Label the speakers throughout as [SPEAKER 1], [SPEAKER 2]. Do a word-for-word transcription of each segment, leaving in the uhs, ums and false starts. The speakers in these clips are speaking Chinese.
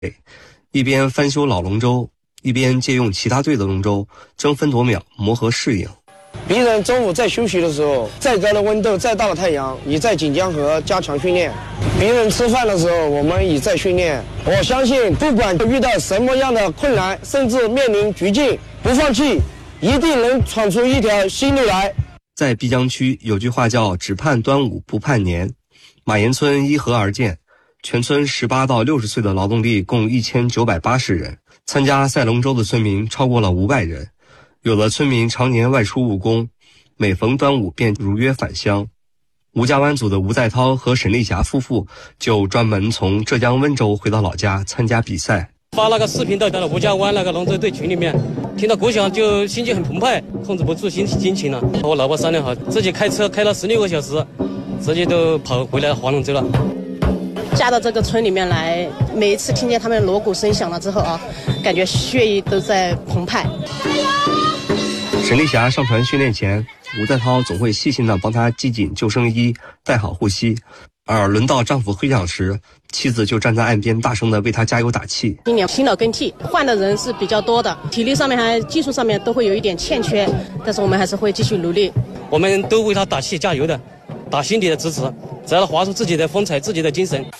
[SPEAKER 1] 一边翻修老龙舟，一边借用其他队的龙舟，争分夺秒磨合适应。
[SPEAKER 2] 别人中午在休息的时候，再高的温度，再大的太阳，也在锦江河加强训练。别人吃饭的时候，我们也在训练。我相信，不管遇到什么样的困难，甚至面临绝境，不放弃，一定能闯出一条新路来。
[SPEAKER 1] 在碧江区有句话叫"只盼端午，不盼年"。马岩村依河而建，全村十八到六十岁的劳动力共一千九百八十人，参加赛龙舟的村民超过了五百人。有的村民常年外出务工，每逢端午便如约返乡。吴家湾组的吴在涛和沈丽霞夫妇就专门从浙江温州回到老家参加比赛。
[SPEAKER 3] 发那个视频到到了吴家湾那个龙舟队群里面，听到鼓响就心情很澎湃，控制不住心心情了。和我老婆商量好，自己开车开了十六个小时，直接都跑回来划龙舟了。
[SPEAKER 4] 嫁到这个村里面来，每一次听见他们锣鼓声响了之后啊，感觉血液都在澎湃。
[SPEAKER 1] 沈丽霞上船训练前，吴在涛总会细心地帮她系紧救生衣，戴好护膝，而轮到丈夫挥桨时，妻子就站在岸边大声地为他加油打气。
[SPEAKER 4] 今年新老更替，换的人是比较多的，体力上面还技术上面都会有一点欠缺，但是我们还是会继续努力。
[SPEAKER 3] 我们都为他打气加油的，打心底的支持，只要划出自己的风采，自己的精神。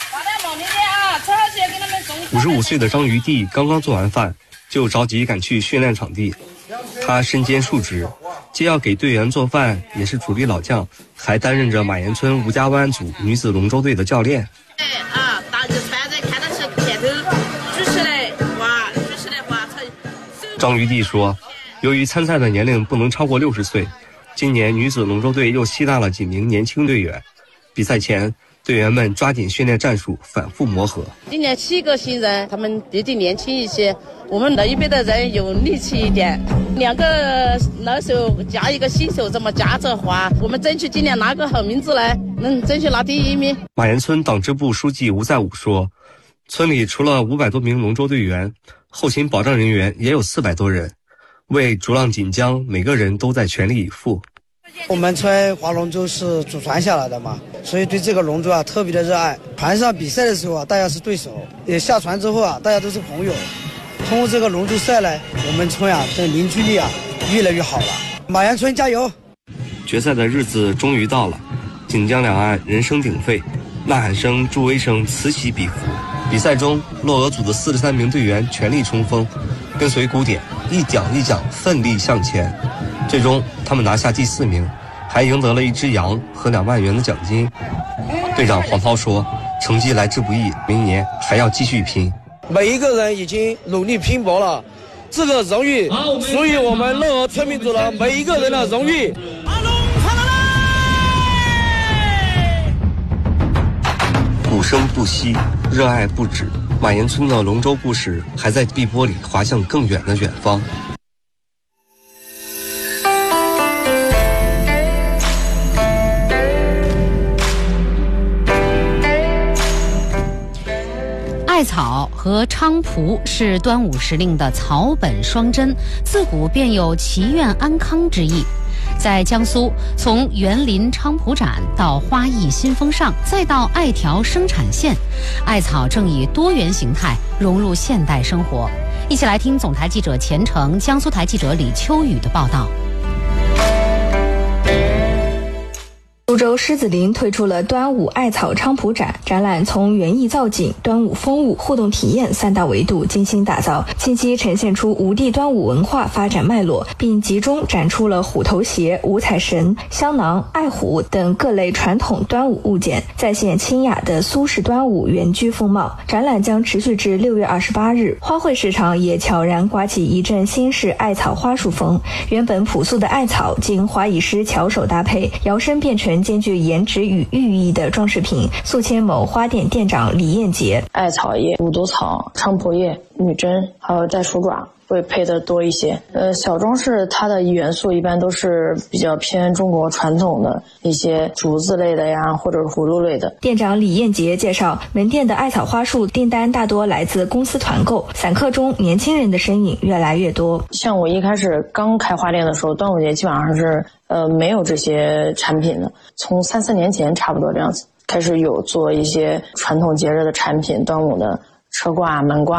[SPEAKER 1] 五十五岁的张余弟刚刚做完饭，就着急赶去训练场地。他身兼数职，既要给队员做饭，也是主力老将，还担任着马岩村吴家湾组女子龙舟队的教练。
[SPEAKER 5] 哎啊，打就穿着看到起片头举起来，哇，举起来哇，
[SPEAKER 1] 张余弟说，由于参赛的年龄不能超过六十岁，今年女子龙舟队又吸纳了几名年轻队员。比赛前，队员们抓紧训练战术，反复磨合。
[SPEAKER 6] 今年七个新人，他们毕竟年轻一些，我们老一辈的人有力气一点。两个老手加一个新手，这么夹着划，我们争取今年拿个好名字来，能争取拿第一名。
[SPEAKER 1] 马岩村党支部书记吴在武说，村里除了五百多名龙舟队员，后勤保障人员也有四百多人，为逐浪锦江，每个人都在全力以赴。
[SPEAKER 2] 我们村划龙舟是祖传下来的嘛，所以对这个龙舟啊特别的热爱。船上比赛的时候啊，大家是对手；也下船之后啊，大家都是朋友。通过这个龙舟赛呢，我们村啊的凝聚力啊越来越好了。马岩村加油！
[SPEAKER 1] 决赛的日子终于到了，锦江两岸人声鼎沸，呐喊声、助威声此起彼伏。比赛中，洛俄组的四十三名队员全力冲锋，跟随鼓点，一桨一桨奋力向前。最终，他们拿下第四名，还赢得了一只羊和两万元的奖金。队长黄涛说：“成绩来之不易，明年还要继续拼。”
[SPEAKER 2] 每一个人已经努力拼搏了，这个荣誉属于我们洛俄村民组的每一个人的荣誉。
[SPEAKER 1] 鼓声不息，热爱不止。马岩村的龙舟故事还在碧波里滑向更远的远方。
[SPEAKER 7] 艾草和菖蒲是端午时令的草本双珍，自古便有祈愿安康之意。在江苏，从园林菖蒲展到花艺新风尚，再到艾条生产线，艾草正以多元形态融入现代生活。一起来听总台记者钱程、江苏台记者李秋雨的报道。
[SPEAKER 8] 苏州狮子林推出了端午艾草菖蒲展，展览从园艺造景、端午风物、互动体验三大维度精心打造，信息呈现出吴地端午文化发展脉络，并集中展出了虎头鞋、五彩绳、香囊、艾虎等各类传统端午物件，再现清雅的苏式端午原居风貌。展览将持续至六月二十八日，花卉市场也悄然刮起一阵新式艾草花束风。原本朴素的艾草，经花艺师巧手搭配，摇身变成兼具颜值与寓意的装饰品。宿迁某花店店长李艳杰：
[SPEAKER 9] 艾草叶、五毒草、菖蒲叶、女贞，还有袋鼠爪会配的多一些。呃，小装饰它的元素一般都是比较偏中国传统的一些竹子类的呀，或者是葫芦类的。
[SPEAKER 8] 店长李艳杰介绍，门店的艾草花束订单大多来自公司团购，散客中年轻人的身影越来越多。
[SPEAKER 9] 像我一开始刚开花店的时候，端午节基本上是呃没有这些产品的，从三四年前差不多这样子开始有做一些传统节日的产品，端午的车挂、门挂。